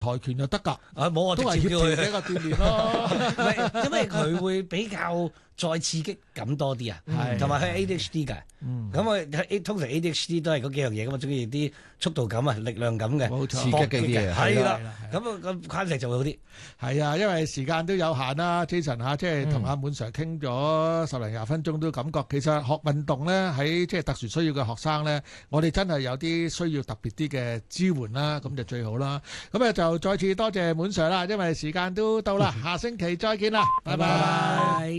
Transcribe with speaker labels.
Speaker 1: 跆拳就得㗎，
Speaker 2: 冇我直
Speaker 1: 都係協調
Speaker 2: 接叫佢
Speaker 1: 嘅一個鍛鍊咯。
Speaker 2: 唔係，因為佢會比較再刺激感多啲啊，同埋佢 ADHD 㗎。咁我通常 ADHD 都係嗰幾樣嘢咁嘛，中意啲速度感啊、力量感嘅，
Speaker 1: 冇錯
Speaker 3: 刺激嘅啲嘢
Speaker 2: 係啦
Speaker 1: 係啦。
Speaker 2: 咁啊個框石就會好啲。
Speaker 1: 係啊，因為時間都有限啦，Jason 嚇，即係同阿滿 Sir 傾咗10零20分鐘，都感覺其實學運動咧，喺即係特殊需要嘅學生咧，我哋真係有啲需要特別啲嘅支援啦，咁就最好啦。咁啊就再次多謝滿 Sir 啦，因為時間都到啦，下星期再見啦，拜拜。